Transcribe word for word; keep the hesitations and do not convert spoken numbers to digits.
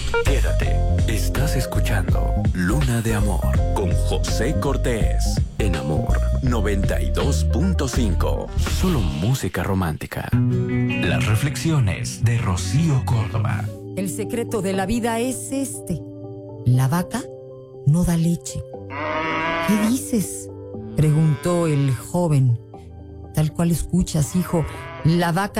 Quédate. Estás escuchando Luna de Amor con José Cortés en Amor noventa y dos punto cinco. Solo música romántica. Las reflexiones de Rocío Córdoba. El secreto de la vida es este: la vaca no da leche. ¿Qué dices?, preguntó el joven. Tal cual escuchas, hijo, la vaca